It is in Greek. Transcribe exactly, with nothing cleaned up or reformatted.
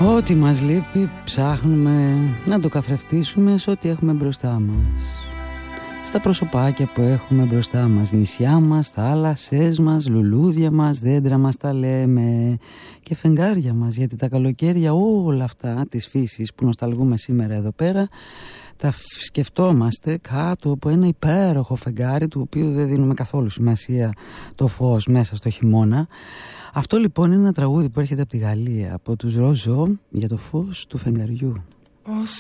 Ό,τι μας λείπει ψάχνουμε να το καθρεφτίσουμε σε ό,τι έχουμε μπροστά μας. Στα προσωπάκια που έχουμε μπροστά μας, νησιά μας, θάλασσές μας, λουλούδια μας, δέντρα μας τα λέμε και φεγγάρια μας, γιατί τα καλοκαίρια όλα αυτά της φύσης που νοσταλγούμε σήμερα εδώ πέρα τα σκεφτόμαστε κάτω από ένα υπέροχο φεγγάρι του οποίου δεν δίνουμε καθόλου σημασία το φως μέσα στο χειμώνα. Αυτό λοιπόν είναι ένα τραγούδι που έρχεται από τη Γαλλία, από τους Ροζό, για το φως του φεγγαριού.